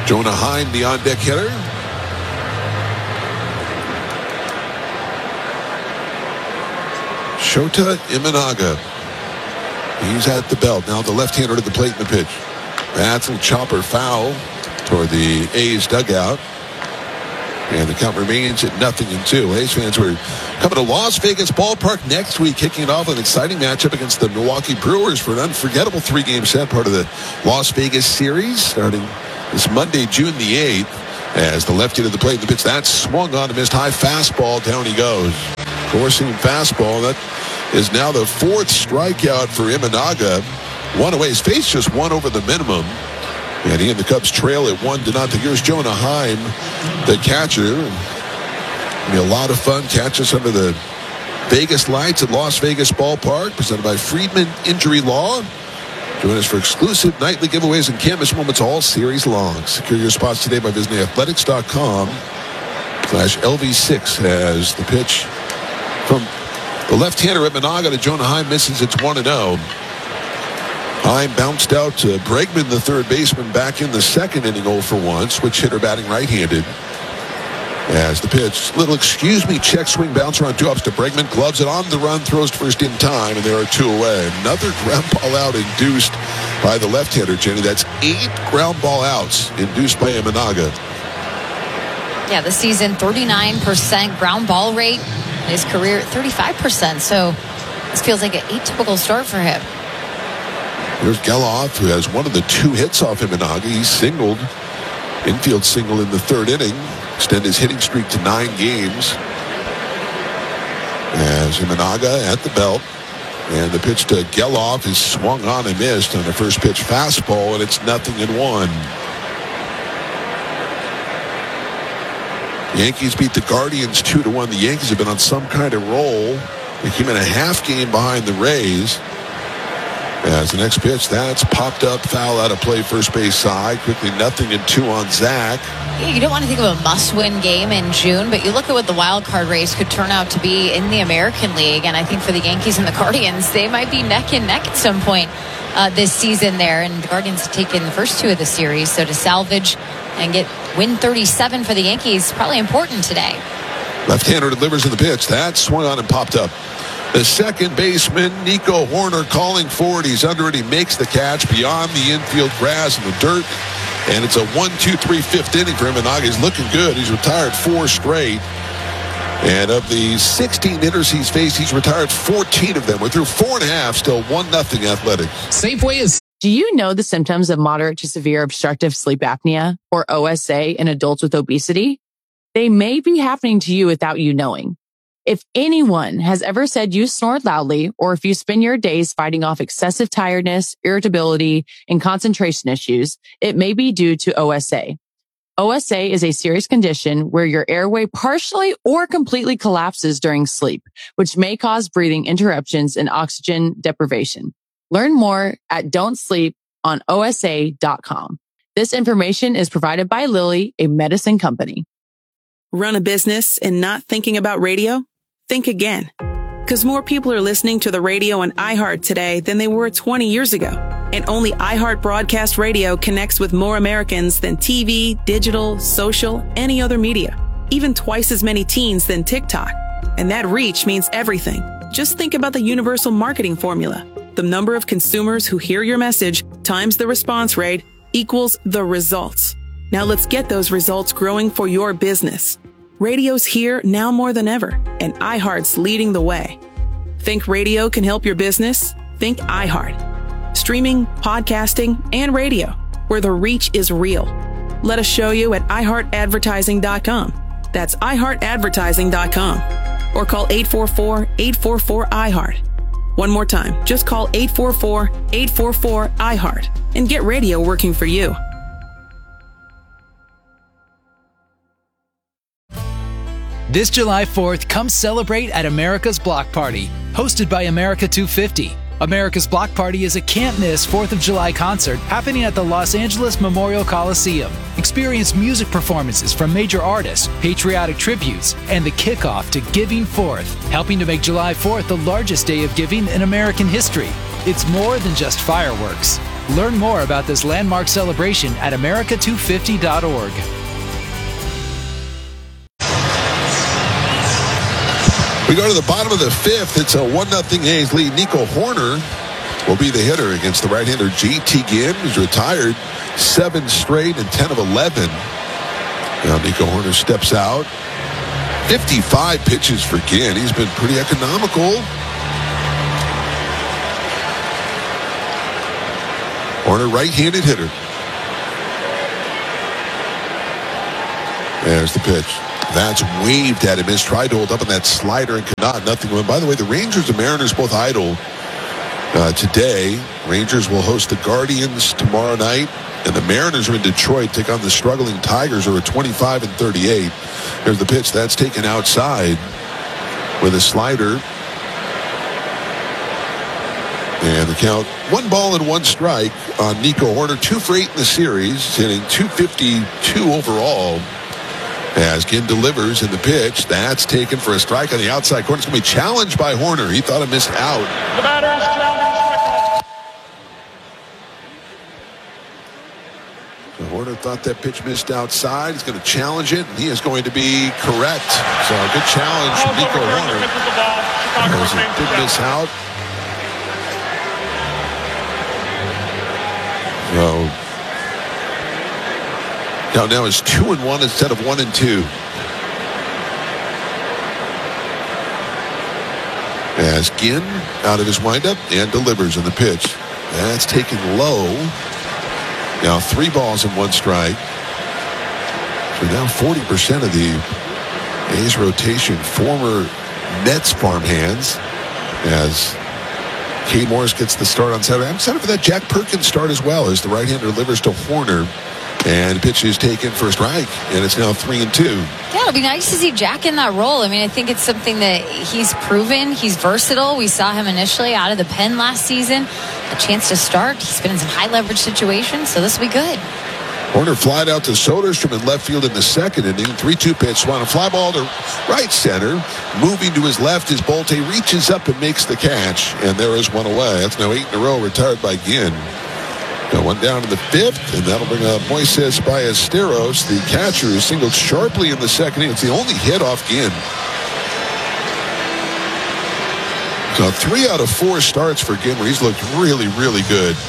Jonah Heim, the on-deck hitter. Shota Imanaga. He's at the belt. Now the left-hander to the plate in the pitch. That's a chopper foul toward the A's dugout. And the count remains at 0-2. A's fans were coming to Las Vegas Ballpark next week, kicking it off an exciting matchup against the Milwaukee Brewers for an unforgettable 3-game set, part of the Las Vegas series, starting this Monday, June the 8th, as the lefty to the plate in the pitch. That's swung on, a missed high fastball. Down he goes. Coursing fastball. That is now the 4th strikeout for Imanaga. One away. His face just one over the minimum. And he and the Cubs trail at 1-0. Here's Jonah Heim, the catcher. It'll be a lot of fun. Catch us under the Vegas lights at Las Vegas Ballpark, presented by Friedman Injury Law. Join us for exclusive nightly giveaways and can't miss moments all series long. Secure your spots today by visiting athletics.com/LV6 as the pitch from the left-hander Imanaga to Jonah Heim misses. It's 1-0. Heim bounced out to Bregman, the third baseman, back in the second inning, 0-for-1. Switch hitter batting right-handed. As the pitch, little check swing bounce around 2 ups to Bregman, gloves it on the run, throws to first in time, and there are 2 away. Another ground ball out induced by the left-hander, Jenny. That's 8 ground ball outs induced by Imanaga. Yeah, this season 39% ground ball rate. His career 35%. So this feels like an atypical start for him. Here's Geloff, who has one of the 2 hits off Imanaga. He singled, infield single in the 3rd inning. Extend his hitting streak to 9 games. As Imanaga at the belt. And the pitch to Geloff is swung on and missed on the first pitch fastball, and it's 0-1. Yankees beat the Guardians 2-1. The Yankees have been on some kind of roll. They came in a half game behind the Rays. As the next pitch, that's popped up, foul out of play, first base side. Quickly 0-2 on Zach. Yeah, you don't want to think of a must-win game in June, but you look at what the wild card race could turn out to be in the American League, and I think for the Yankees and the Guardians, they might be neck and neck at some point this season there. And the Guardians have taken the first 2 of the series, so to salvage and get win 37 for the Yankees, probably important today. Left-hander delivers in the pitch. That swung on and popped up. The second baseman, Nico Horner, calling forward. He's under it. He makes the catch beyond the infield grass and the dirt. And it's a 1-2-3 5th inning for Imanaga. He's looking good. He's retired 4 straight. And of the 16 hitters he's faced, he's retired 14 of them. We're through 4.5, still 1-0 Athletics. Safeway is... Do you know the symptoms of moderate to severe obstructive sleep apnea, or OSA, in adults with obesity? They may be happening to you without you knowing. If anyone has ever said you snored loudly, or if you spend your days fighting off excessive tiredness, irritability, and concentration issues, it may be due to OSA. OSA is a serious condition where your airway partially or completely collapses during sleep, which may cause breathing interruptions and oxygen deprivation. Learn more at don'tsleeponosa.com. This information is provided by Lilly, a medicine company. Run a business and not thinking about radio? Think again. Because more people are listening to the radio on iHeart today than they were 20 years ago. And only iHeart Broadcast Radio connects with more Americans than TV, digital, social, any other media. Even twice as many teens than TikTok. And that reach means everything. Just think about the universal marketing formula. The number of consumers who hear your message times the response rate equals the results. Now let's get those results growing for your business. Radio's here now more than ever, and iHeart's leading the way. Think radio can help your business? Think iHeart. Streaming, podcasting, and radio, where the reach is real. Let us show you at iHeartAdvertising.com. That's iHeartAdvertising.com. Or call 844-844-iHeart. One more time, just call 844-844-iHeart and get radio working for you. This July 4th, come celebrate at America's Block Party, hosted by America 250. America's Block Party is a can't-miss 4th of July concert happening at the Los Angeles Memorial Coliseum. Experience music performances from major artists, patriotic tributes, and the kickoff to Giving Forth, helping to make July 4th the largest day of giving in American history. It's more than just fireworks. Learn more about this landmark celebration at America250.org. We go to the bottom of the fifth. It's a 1-0 A's lead. Nico Hoerner will be the hitter against the right-hander JT Ginn, who's retired 7 straight and 10 of 11. Now Nico Hoerner steps out. 55 pitches for Ginn. He's been pretty economical. Hoerner, right-handed hitter. There's the pitch. That's waved at him. He's tried to hold up on that slider and could not. Nothing went. By the way, the Rangers and Mariners both idle today. Rangers will host the Guardians tomorrow night, and the Mariners are in Detroit, take on the struggling Tigers, who are 25-38. There's the pitch. That's taken outside with a slider. And the count, 1 ball and 1 strike on Nico Hoerner. 2 for 8 in the series, hitting .252 overall. As Ginn delivers in the pitch, that's taken for a strike on the outside corner. It's going to be challenged by Hoerner. He thought it missed out. The batter is challenged. So Hoerner thought that pitch missed outside. He's going to challenge it, and he is going to be correct. So a good challenge from Nico Hoerner. As it did miss out. So count now is 2-1 instead of 1-2. As Ginn out of his windup and delivers in the pitch. That's taken low. Now 3 balls and 1 strike. So now 40% of the A's rotation, former Mets farmhands, as Cade Morris gets the start on Saturday. I'm excited for that Jack Perkins start as well, as the right-hander delivers to Hoerner. And pitch is taken for a strike, and it's now 3-2. Yeah, it'll be nice to see Jack in that role. I mean, I think it's something that he's proven. He's versatile. We saw him initially out of the pen last season. A chance to start. He's been in some high-leverage situations, so this will be good. Hoerner flied out to Soderstrom in left field in the second inning. 3-2 pitch. On a fly ball to right center. Moving to his left as Bolte reaches up and makes the catch. And there is 1 away. That's now 8 in a row retired by Ginn. Got 1 down in the 5th, and that'll bring up Moises Ballesteros, the catcher, who singled sharply in the second inning. It's the only hit off Ginn. So 3 out of 4 starts for Ginn, where he's looked really, really good.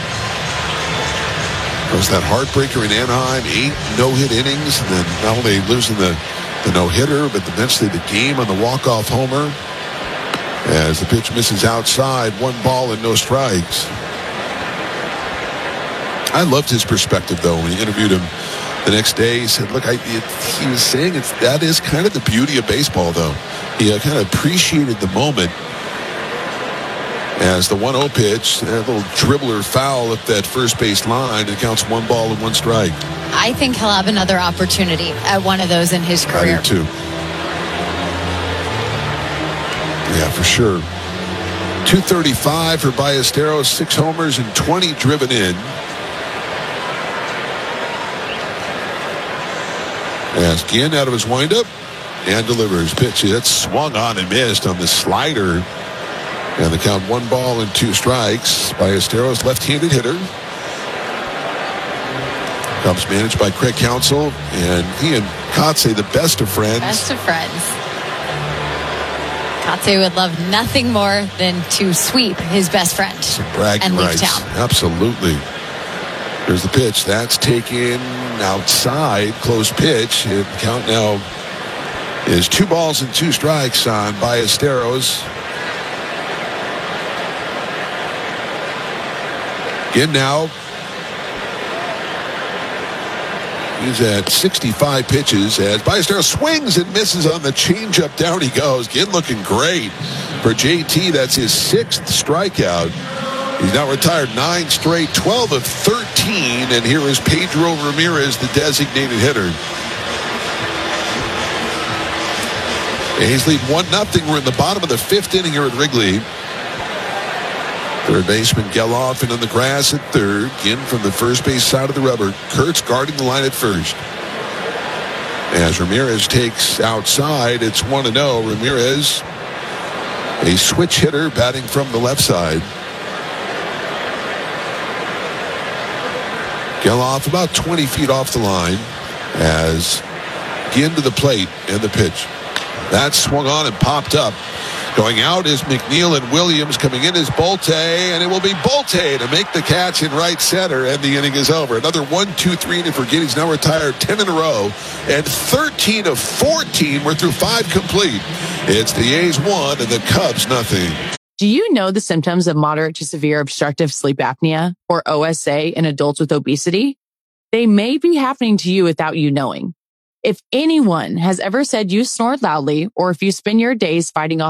It was that heartbreaker in Anaheim, 8 no-hit innings, and then not only losing the no-hitter, but eventually the game on the walk-off homer. As the pitch misses outside, 1 ball and no strikes. I loved his perspective, though, when he interviewed him the next day. He said, look, he was saying that is kind of the beauty of baseball, though. He kind of appreciated the moment as the 1-0 pitch, that little dribbler foul at that first base line. It counts 1 ball and 1 strike. I think he'll have another opportunity at one of those in his career. I do, too. Yeah, for sure. 235 for Ballesteros, 6 homers and 20 driven in. As Ginn out of his windup and delivers. Pitch that's swung on and missed on the slider. And the count 1 ball and 2 strikes. Ballesteros, left-handed hitter. Cubs managed by Craig Counsell, and he and Kotsay, the best of friends. Best of friends. Kotsay would love nothing more than to sweep his best friend and leave town. Absolutely. Here's the pitch. That's taken outside. Close pitch. And count now is 2 balls and 2 strikes on Ballesteros. Ginn now. He's at 65 pitches as Ballesteros swings and misses on the changeup. Down he goes. Ginn looking great. For JT, that's his 6th strikeout. He's now retired 9 straight, 12 of 13. And here is Pedro Ramirez, the designated hitter. A's lead 1-0. We're in the bottom of the 5th inning here at Wrigley. Third baseman Geloff on the grass at third. Ginn from the first base side of the rubber. Kurtz guarding the line at first. As Ramirez takes outside, it's 1-0. Ramirez, a switch hitter, batting from the left side. Geloff about 20 feet off the line as Ginn to the plate and the pitch. That swung on and popped up. Going out is McNeil and Williams. Coming in is Bolte, and it will be Bolte to make the catch in right center, and the inning is over. Another 1-2-3 inning for Ginn. He's now retired 10 in a row, and 13 of 14. We're through 5 complete. It's the A's 1 and the Cubs nothing. Do you know the symptoms of moderate to severe obstructive sleep apnea, or OSA, in adults with obesity? They may be happening to you without you knowing. If anyone has ever said you snored loudly, or if you spend your days fighting off